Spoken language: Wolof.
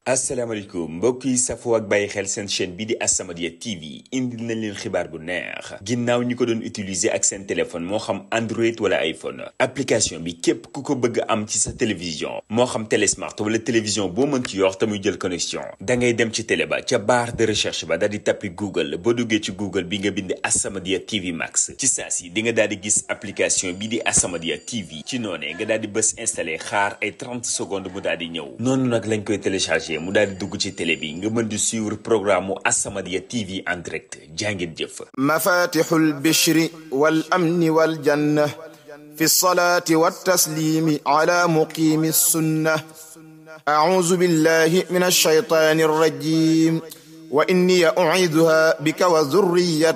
asalaamaaleykum mbokk yi safoo ak bàyyi xel seen chaîne bi di As-Samadiyya TV indil nañ leen xibaar bu neex ginnaaw ñi ko doon utiliser ak seen téléphone moo xam Android wala iPhone application bi képp ku ko bëgg am ci sa télévision moo xam télésmart wala télévision boo mën ci yor te muy jël connexion da ngay dem ci télé ba ca barre de recherche ba daal di tappi Google boo duggee ci Google bi nga bind As-Samadiyya TV Max ci saa si di nga daal di gis application bi di As-Samadiyya TV ci noonee nga daal di bës installé xaar ay 30 secondes mu daal di ñëw noonu nag lañ koy téléchargé mu daal di dugg ci télé bi nga mën di suivre programme mu As-Samadiyya TV en direct jàngeen jëf. mafatihul bishri wal amni wal janna fi salaati wat taslimi ala muqimi sunna a'uuzu billahi minash shaytaanir rajiim wa inni u'iiduha bika wa dhurriyyataha